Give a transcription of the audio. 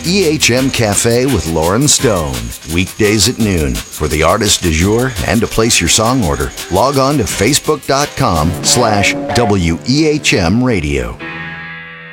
EHM Cafe with Lauren Stone. Weekdays at noon. For the artist du jour and to place your song order, log on to facebook.com/WEHM Radio.